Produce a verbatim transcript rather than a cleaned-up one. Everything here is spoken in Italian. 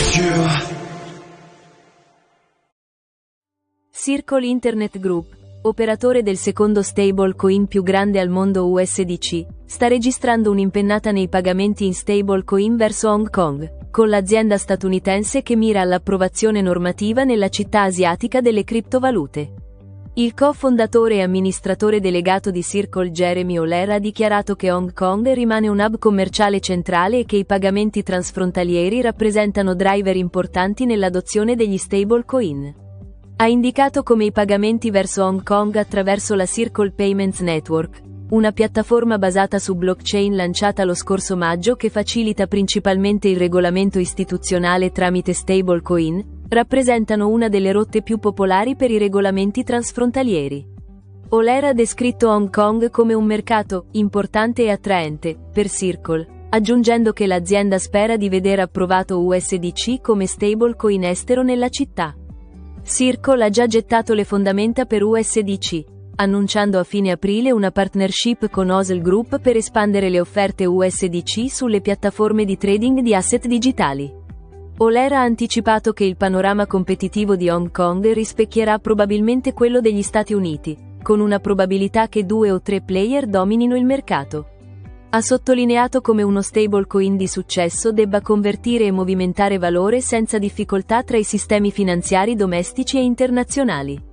Circle Internet Group, operatore del secondo stablecoin più grande al mondo U S D C, sta registrando un'impennata nei pagamenti in stablecoin verso Hong Kong, con l'azienda statunitense che mira all'approvazione normativa nella città asiatica delle criptovalute. Il co-fondatore e amministratore delegato di Circle Jeremy O'Leary ha dichiarato che Hong Kong rimane un hub commerciale centrale e che i pagamenti transfrontalieri rappresentano driver importanti nell'adozione degli stablecoin. Ha indicato come i pagamenti verso Hong Kong attraverso la Circle Payments Network, una piattaforma basata su blockchain lanciata lo scorso maggio che facilita principalmente il regolamento istituzionale tramite stablecoin, rappresentano una delle rotte più popolari per i regolamenti transfrontalieri. O'Leary ha descritto Hong Kong come un mercato importante e attraente per Circle, aggiungendo che l'azienda spera di vedere approvato U S D C come stablecoin estero nella città. Circle ha già gettato le fondamenta per U S D C, annunciando a fine aprile una partnership con Osel Group per espandere le offerte U S D C sulle piattaforme di trading di asset digitali. O'Leary ha anticipato che il panorama competitivo di Hong Kong rispecchierà probabilmente quello degli Stati Uniti, con una probabilità che due o tre player dominino il mercato. Ha sottolineato come uno stablecoin di successo debba convertire e movimentare valore senza difficoltà tra i sistemi finanziari domestici e internazionali.